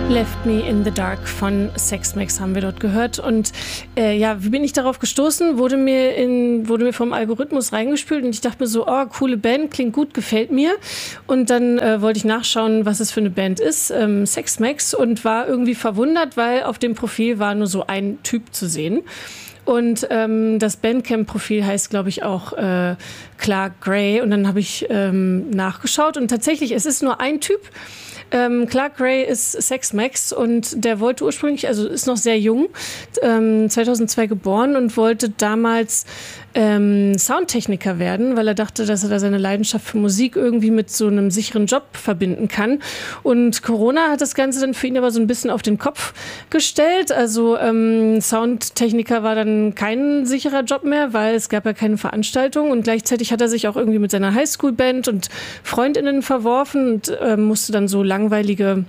Left Me in the Dark von Sex Max haben wir dort gehört. Und wie bin ich darauf gestoßen? Wurde mir vom Algorithmus reingespült und ich dachte mir so, oh, coole Band, klingt gut, gefällt mir. Und dann wollte ich nachschauen, was es für eine Band ist, Sex Max, und war irgendwie verwundert, weil auf dem Profil war nur so ein Typ zu sehen. Und das Bandcamp-Profil heißt, glaube ich, auch Clark Gray. Und dann habe ich nachgeschaut und tatsächlich, es ist nur ein Typ. Clark Gray ist Sex Max und der wollte ursprünglich, also ist noch sehr jung, 2002 geboren und wollte damals Soundtechniker werden, weil er dachte, dass er da seine Leidenschaft für Musik irgendwie mit so einem sicheren Job verbinden kann. Und Corona hat das Ganze dann für ihn aber so ein bisschen auf den Kopf gestellt. Also Soundtechniker war dann kein sicherer Job mehr, weil es gab ja keine Veranstaltung und gleichzeitig hat er sich auch irgendwie mit seiner Highschool-Band und FreundInnen verworfen und musste dann so langweilige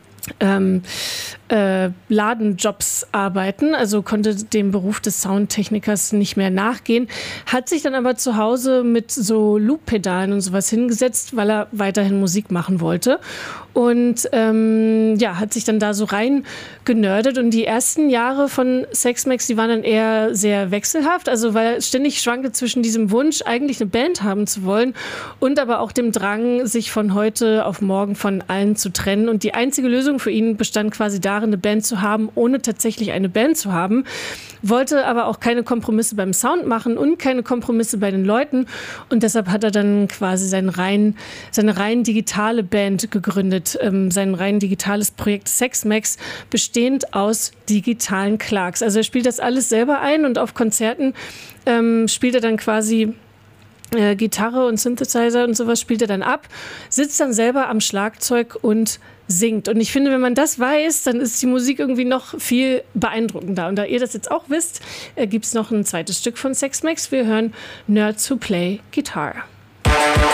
Ladenjobs arbeiten, also konnte dem Beruf des Soundtechnikers nicht mehr nachgehen, hat sich dann aber zu Hause mit so Loop-Pedalen und sowas hingesetzt, weil er weiterhin Musik machen wollte und hat sich dann da so rein genördet und die ersten Jahre von Sex Max, die waren dann eher sehr wechselhaft, also weil er ständig schwankte zwischen diesem Wunsch, eigentlich eine Band haben zu wollen und aber auch dem Drang, sich von heute auf morgen von allen zu trennen und die einzige Lösung für ihn bestand quasi darin, eine Band zu haben, ohne tatsächlich eine Band zu haben, wollte aber auch keine Kompromisse beim Sound machen und keine Kompromisse bei den Leuten und deshalb hat er dann quasi seine rein digitale Band gegründet, sein rein digitales Projekt Sex Max, bestehend aus digitalen Clarks. Also er spielt das alles selber ein und auf Konzerten spielt er dann quasi Gitarre und Synthesizer und sowas spielt er dann ab, sitzt dann selber am Schlagzeug und singt. Und ich finde, wenn man das weiß, dann ist die Musik irgendwie noch viel beeindruckender. Und da ihr das jetzt auch wisst, gibt es noch ein zweites Stück von Sex Max. Wir hören Nerds Who Play Guitar.